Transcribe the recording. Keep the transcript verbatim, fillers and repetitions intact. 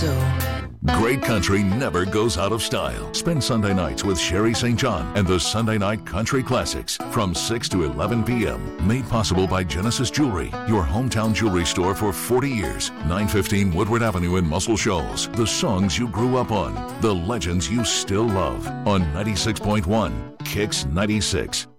so. Great country never goes out of style. Spend Sunday nights with Sherry Saint John and the Sunday Night Country Classics from six to eleven p.m. Made possible by Genesis Jewelry, your hometown jewelry store for forty years. nine fifteen Woodward Avenue in Muscle Shoals. The songs you grew up on. The legends you still love. On ninety-six point one, Kicks ninety-six.